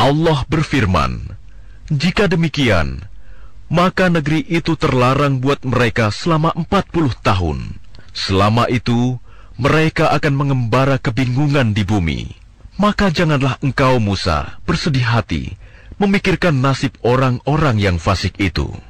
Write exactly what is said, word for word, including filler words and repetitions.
Allah berfirman, "Jika demikian, maka negeri itu terlarang buat mereka selama empat puluh tahun. Selama itu, mereka akan mengembara kebingungan di bumi. Maka janganlah engkau, Musa, bersedih hati memikirkan nasib orang-orang yang fasik itu."